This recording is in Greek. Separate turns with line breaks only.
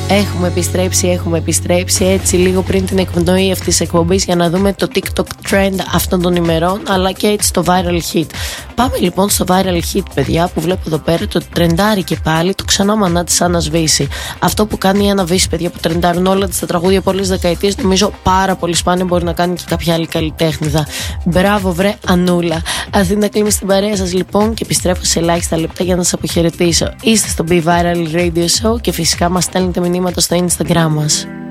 Έχουμε επιστρέψει έτσι λίγο πριν την εκπνοή αυτής της εκπομπής για να δούμε το TikTok trend αυτών των ημερών, αλλά και έτσι το viral hit. Πάμε λοιπόν στο viral hit, παιδιά, που βλέπω εδώ πέρα το τρεντάρει και πάλι το ξανά μανά της Άννας Βύση. Αυτό που κάνει η Άννα Βύση, παιδιά, που τρεντάρουν όλα της τα τραγούδια από όλες τις δεκαετίες, νομίζω πάρα πολύ σπάνια μπορεί να κάνει και κάποια άλλη καλλιτέχνηδα. Μπράβο, βρε Ανούλα. Αθήνα κλείνει στην παρέα σας λοιπόν και επιστρέφω σε ελάχιστα λεπτά για να σας αποχαιρετήσω. Είστε στο Be Viral Radio Show και φυσικά μας στέλνετε μηνύματα στο Instagram μας.